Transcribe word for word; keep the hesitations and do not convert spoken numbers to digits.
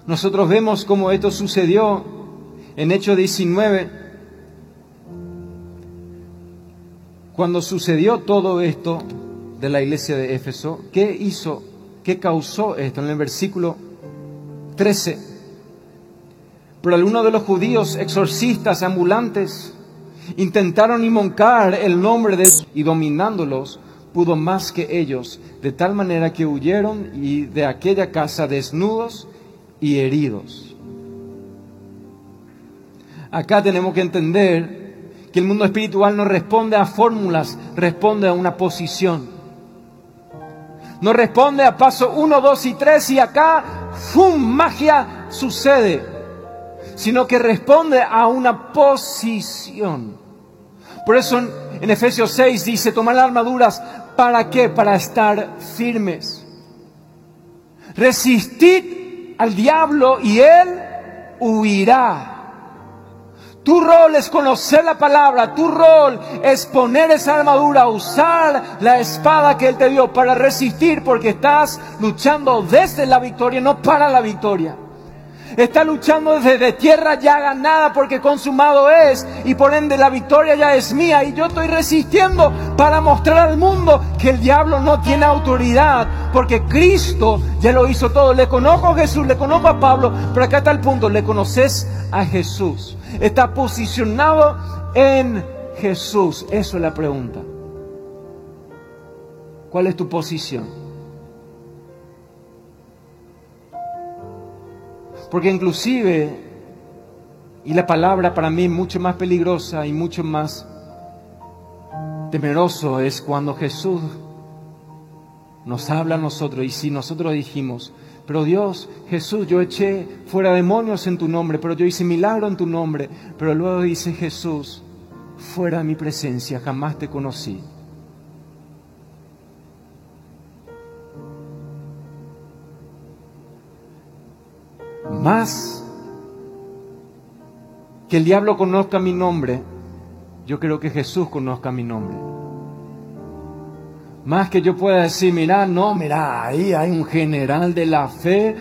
Nosotros vemos cómo esto sucedió en Hechos diecinueve. Cuando sucedió todo esto de la iglesia de Éfeso, ¿qué hizo? ¿Qué causó esto? En el versículo trece. Pero algunos de los judíos exorcistas ambulantes intentaron invocar el nombre de Jesús y dominándolos pudo más que ellos, de tal manera que huyeron y de aquella casa desnudos y heridos. Acá tenemos que entender que el mundo espiritual no responde a fórmulas, responde a una posición. No responde a paso uno, dos y tres y acá, ¡fum!, magia sucede. Sino que responde a una posición. Por eso en, en Efesios seis dice, tomar las armaduras, ¿para qué? Para estar firmes. Resistid al diablo y él huirá. Tu rol es conocer la palabra, tu rol es poner esa armadura, usar la espada que Él te dio para resistir, porque estás luchando desde la victoria, no para la victoria. Estás luchando desde tierra ya ganada porque consumado es y por ende la victoria ya es mía y yo estoy resistiendo para mostrar al mundo que el diablo no tiene autoridad porque Cristo ya lo hizo todo. Le conozco a Jesús, le conozco a Pablo, pero acá está el punto, le conoces a Jesús. Está posicionado en Jesús. Eso es la pregunta. ¿Cuál es tu posición? Porque inclusive, y la palabra para mí mucho más peligrosa y mucho más temeroso es cuando Jesús nos habla a nosotros. Y si nosotros dijimos, pero Dios, Jesús, yo eché fuera demonios en tu nombre, pero yo hice milagro en tu nombre. Pero luego dice Jesús, fuera de mi presencia, jamás te conocí. Más que el diablo conozca mi nombre, yo creo que Jesús conozca mi nombre. Más que yo pueda decir, mirá, no, mirá, ahí hay un general de la fe